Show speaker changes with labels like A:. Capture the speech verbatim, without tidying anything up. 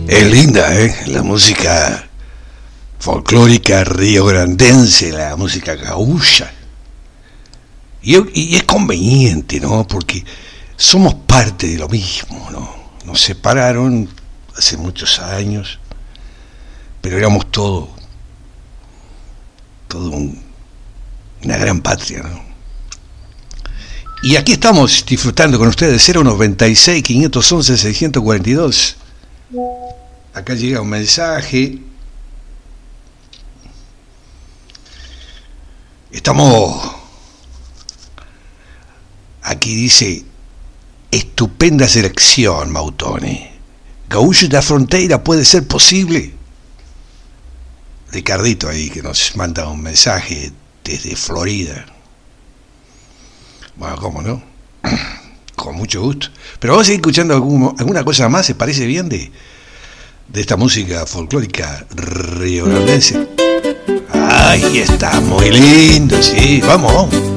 A: Es linda, ¿eh? La música folclórica riograndense, la música gaúcha. Y, y es conveniente, ¿no? Porque somos parte de lo mismo, ¿no? Nos separaron hace muchos años, pero éramos todo, todo un, una gran patria, ¿no? Y aquí estamos disfrutando con ustedes. Cero noventa y seis, quinientos once, seiscientos cuarenta y dos. Acá llega un mensaje. Estamos... Aquí dice: estupenda selección, Mautone. Gaúcho da Fronteira, ¿puede ser posible? Ricardito ahí, que nos manda un mensaje desde Florida. Bueno, ¿cómo no? Con mucho gusto. Pero vamos a seguir escuchando algún, alguna cosa más, ¿se parece bien de, de esta música folclórica riograndense? Ahí está, muy lindo, sí, vamos, vamos.